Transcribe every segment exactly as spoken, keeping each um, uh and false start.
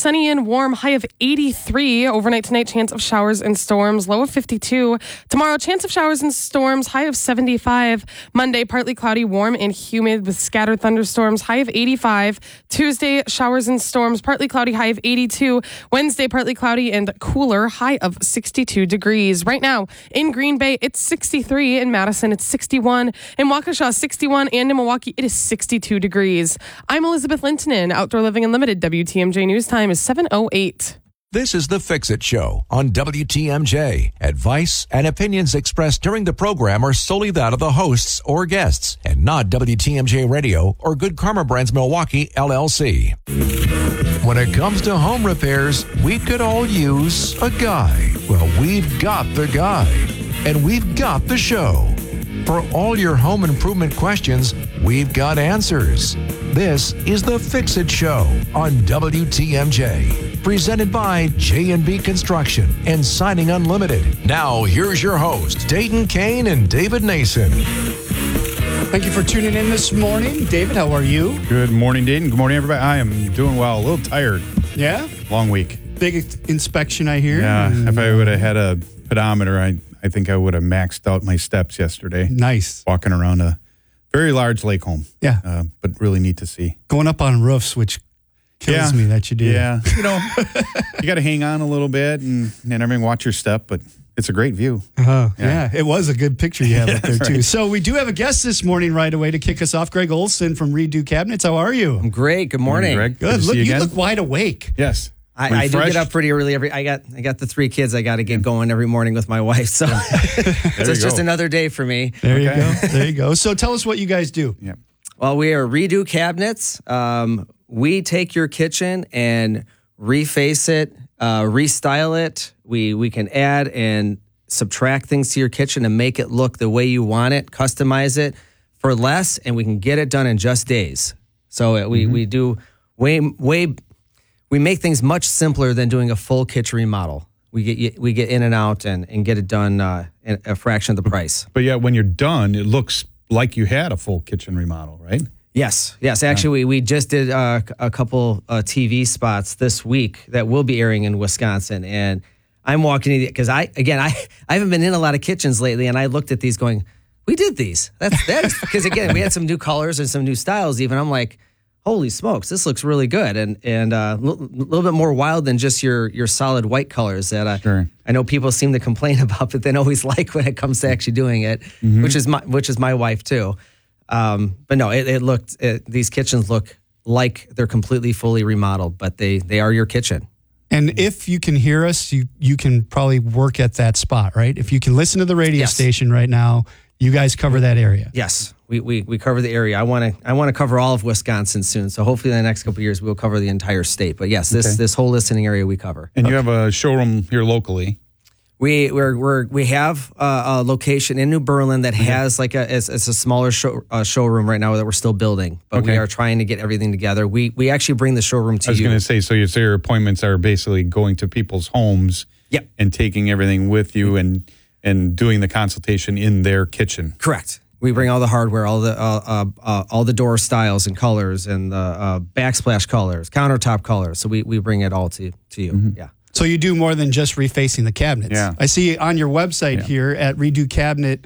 sunny and warm, high of eighty-three. Overnight tonight, chance of showers and storms, low of fifty-two. Tomorrow, chance of showers and storms, high of seventy-five. Monday, partly cloudy, warm and humid with scattered thunderstorms, high of eighty-five. Tuesday, showers and storms, partly cloudy, high of eighty-two. Wednesday, partly cloudy and cooler, high of sixty-two degrees. Right now, in Green Bay, it's sixty-three. In Madison, it's sixty-one. In Waukesha, sixty-one. And in Milwaukee, it is sixty-two degrees. I'm Elizabeth Lintonen. Outdoor Living Unlimited. W T M J News Time is seven oh eight. This is the Fix-It Show on W T M J. Advice and opinions expressed during the program are solely that of the hosts or guests and not W T M J Radio or Good Karma Brands Milwaukee, L L C. When it comes to home repairs, we could all use a guy. Well, we've got the guy. And we've got the show. For all your home improvement questions, we've got answers. This is the Fix-It Show on W T M J. Presented by J and B Construction and Siding Unlimited. Now, here's your host, Dayton Kane and David Nason. Thank you for tuning in this morning. David, how are you? Good morning, Dayton. Good morning, everybody. I am doing well. A little tired. Yeah? Long week. Big inspection, I hear. Yeah. And if I would have had a pedometer, I, I think I would have maxed out my steps yesterday. Nice. Walking around a very large lake home. Yeah. Uh, but really neat to see. Going up on roofs, which kills yeah. me that you do. Yeah. You know, you got to hang on a little bit and, and everything, watch your step, but it's a great view. Uh-huh. Yeah. Yeah. It was a good picture you have Yeah, up there, too. right. So we do have a guest this morning right away to kick us off. Greg Olson from Redo Cabinets. How are you? I'm great. Good morning. Greg. Good. to Look, see you you again. look wide awake. Yes. I, I do Refreshed. get up pretty early every. I got I got the three kids. I got to get going every morning with my wife. So, so you it's just go. another day for me. There you Okay. go. There you go. So tell us what you guys do. Yeah. Well, we are Redo Cabinets. Um, we take your kitchen and reface it, uh, restyle it. We we can add and subtract things to your kitchen and make it look the way you want it. Customize it for less, and we can get it done in just days. So uh, we Mm-hmm. we do way way. We make things much simpler than doing a full kitchen remodel. We get we get in and out and, and get it done uh, at a fraction of the price. But yeah, when you're done, it looks like you had a full kitchen remodel, right? Yes, yes. Actually, we, we just did uh, a couple uh, T V spots this week that will be airing in Wisconsin, and I'm walking in because I again I, I haven't been in a lot of kitchens lately, and I looked at these going, we did these. That's that's because again we had some new colors and some new styles. Even I'm like, holy smokes, this looks really good, and and a uh, l- little bit more wild than just your your solid white colors that uh, Sure. I know people seem to complain about, but they always like when it comes to actually doing it, Mm-hmm. which is my which is my wife too. Um, but no, it, it looked it, these kitchens look like they're completely fully remodeled, but they they are your kitchen. And if you can hear us, you you can probably work at that spot, right? If you can listen to the radio Yes. station right now, you guys cover that area. Yes, we we, we cover the area. I want to I want to cover all of Wisconsin soon. So hopefully in the next couple of years we'll cover the entire state. But yes, this Okay. this whole listening area we cover. And you have a showroom here locally. We we're, we're we have a, a location in New Berlin that has like a it's, it's a smaller show, uh, showroom right now that we're still building, but we Okay. are trying to get everything together. We we actually bring the showroom to I was you. going to say, so your, so your appointments are basically going to people's homes Yep. and taking everything with you and and doing the consultation in their kitchen. Correct. We bring all the hardware, all the uh, uh, uh, all the door styles and colors, and the uh, backsplash colors, countertop colors. So we, we bring it all to to you. Mm-hmm. Yeah. So you do more than just refacing the cabinets. Yeah. I see on your website Yeah. here at redo cabinet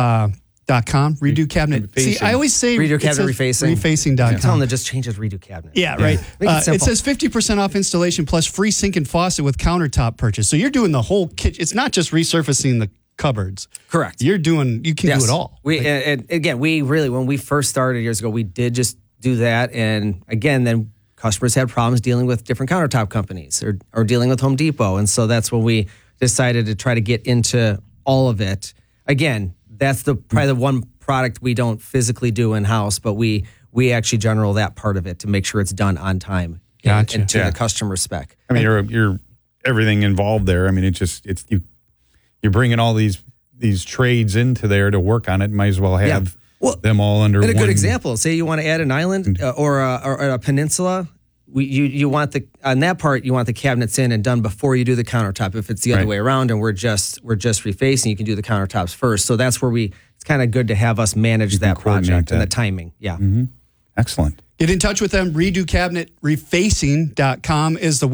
dot com, Redo Cabinet. See, Refacing. I always say Redo it Cabinet says Refacing. refacing dot com. Tell them to just change it to Redo Cabinet. Yeah, right. Make it Uh, it simple. says fifty percent off installation plus free sink and faucet with countertop purchase. So you're doing the whole kitchen. It's not just resurfacing the cupboards. Correct. You're doing, you can Yes. do it all. We and, and again, we really when we first started years ago, we did just do that, and again, then customers had problems dealing with different countertop companies or or dealing with Home Depot, and so that's when we decided to try to get into all of it. Again, that's the probably the one product we don't physically do in house, but we we actually general that part of it to make sure it's done on time and, Gotcha. and to Yeah. the customer spec. I mean, you're you're everything involved there. I mean, it just it's you you're bringing all these these trades into there to work on it. Might as well have Yeah. Well, them all under And a one. good example, say you want to add an island uh, or, a, or a peninsula, we, you you want the on that part you want the cabinets in and done before you do the countertop. If it's the other Right. way around and we're just we're just refacing, you can do the countertops first. So that's where we it's kind of good to have us manage that coordinate project and the that. timing. Yeah. Excellent. Get in touch with them. Redo Cabinet Refacing dot com is the